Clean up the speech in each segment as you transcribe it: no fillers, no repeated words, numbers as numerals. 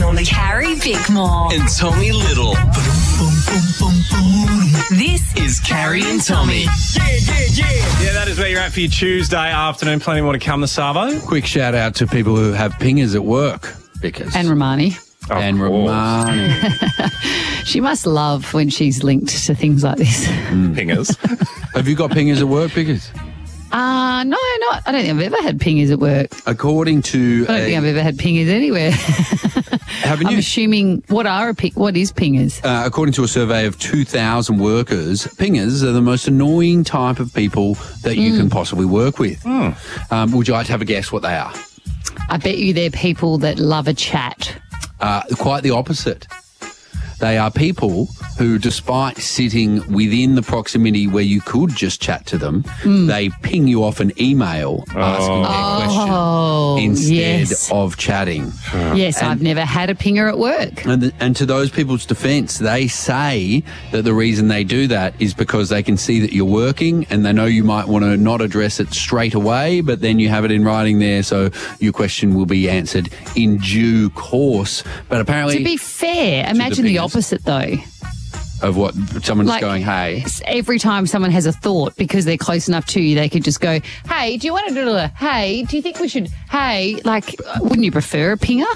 Carrie Bickmore. And Tommy Little. This is Carrie and Tommy. Yeah, that is where you're at for your Tuesday afternoon. Plenty more to come, the Savo. Quick shout out to people who have pingers at work. Because And Romani. and Romani. She must love when she's linked to things like this. Pingers. Have you got pingers at work, Pickers? No, not. I don't think I've ever had pingers at work. According to I don't think I've ever had pingers anywhere. haven't I'm you? assuming, what is pingers? According to a survey of 2,000 workers, pingers are the most annoying type of people that you can possibly work with. Would you like to have a guess what they are? I bet you they're people that love a chat. Quite the opposite. They are people who, despite sitting within the proximity where you could just chat to them, they ping you off an email asking their question instead of chatting. Yes, I've never had a pinger at work. And to those people's defence, they say that the reason they do that is because they can see that you're working and they know you might want to not address it straight away, but then you have it in writing there, so your question will be answered in due course. But apparently... To be fair, imagine the opposite though. Of what? Someone's going, hey. Every time someone has a thought, because they're close enough to you, they could just go, hey, do you want to do a, hey, do you think we should, hey, like, wouldn't you prefer a pinger?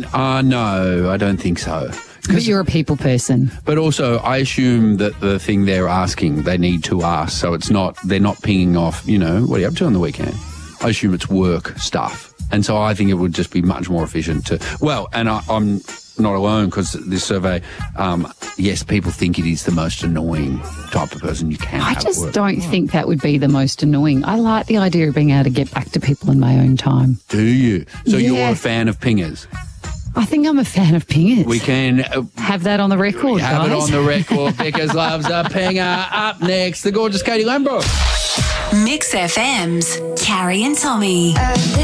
No, I don't think so. But you're a people person. But also, I assume that the thing they're asking, they need to ask, so it's not, they're not pinging off, you know, what are you up to on the weekend? I assume it's work stuff. And so I think it would just be much more efficient to, well, and I'm not alone because this survey, yes, people think it is the most annoying type of person you can have I just at work. don't think that would be the most annoying. I like the idea of being able to get back to people in my own time. Do you? So Yeah. you're a fan of pingers? I think I'm a fan of pingers. We can have that on the record, have guys. it on the record. Pickers loves a pinger. Up next, the gorgeous Katie Lambro. Mix FM's Carrie and Tommy.